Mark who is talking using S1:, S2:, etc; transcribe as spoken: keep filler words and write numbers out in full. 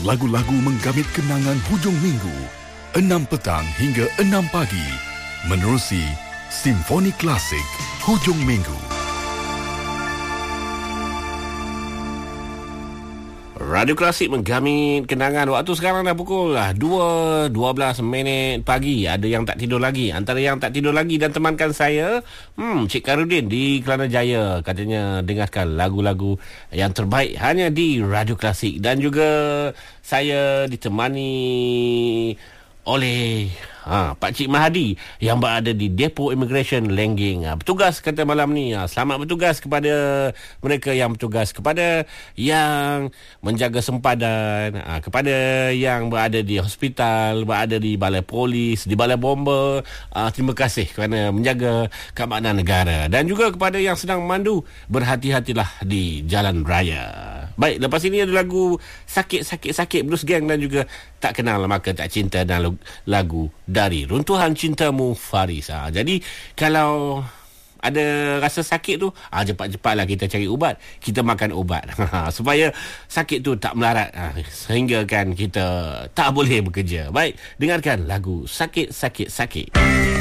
S1: lagu-lagu menggamit kenangan hujung minggu, enam petang hingga enam pagi, menerusi Simfoni Klasik Hujung Minggu.
S2: Radio Klasik menggamit kenangan. Waktu sekarang dah pukul dua, dua belas minit pagi. Ada yang tak tidur lagi. Antara yang tak tidur lagi dan temankan saya, hmm, Cik Karudin di Kelana Jaya. Katanya dengarkan lagu-lagu yang terbaik hanya di Radio Klasik. Dan juga saya ditemani oleh ha, Pak Cik Mahadi yang berada di Depo Immigration Lengging. Ha, bertugas kata malam ni. Ha, selamat bertugas kepada mereka yang bertugas, kepada yang menjaga sempadan, ha, kepada yang berada di hospital, berada di balai polis, di balai bomba. Ha, terima kasih kerana menjaga keamanan negara. Dan juga kepada yang sedang memandu, berhati-hatilah di jalan raya. Baik, lepas ini ada lagu Sakit-Sakit-Sakit Blues Gang dan juga Tak Kenal Maka Tak Cinta dan lagu Dari Runtuhan Cintamu Faris. Ha, jadi kalau ada rasa sakit tu, ha, cepat-cepatlah kita cari ubat, kita makan ubat supaya sakit tu tak melarat, ha, sehingga kan kita tak boleh bekerja. Baik, dengarkan lagu Sakit-Sakit-Sakit.